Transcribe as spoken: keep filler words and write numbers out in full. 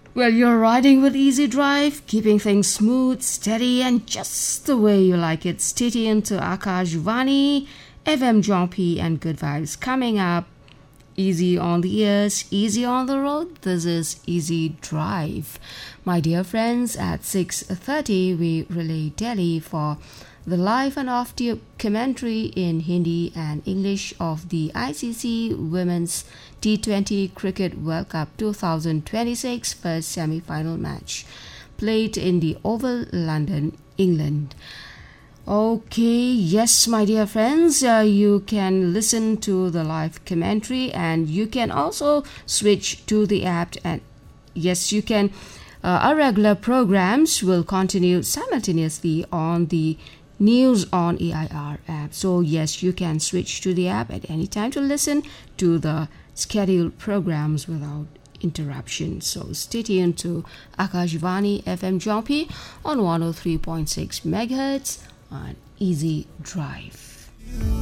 Well, you're riding with Easy Drive, keeping things smooth, steady, and just the way you like it. Stay tuned to Akashvani, F M Jompi, and Good Vibes coming up. Easy on the ears, easy on the road. This is Easy Drive. My dear friends, at six thirty we relay Delhi for the live and off-tube commentary in Hindi and English of the I C C Women's T twenty Cricket World Cup twenty twenty-six first semi-final match, played in the Oval, London, England. Okay, yes, my dear friends, uh, you can listen to the live commentary and you can also switch to the app. And yes, you can. Uh, our regular programs will continue simultaneously on the News on A I R app. So yes, you can switch to the app at any time to listen to the scheduled programs without interruption. So stay tuned to Akashvani F M Jompi on one oh three point six megahertz on Easy Drive.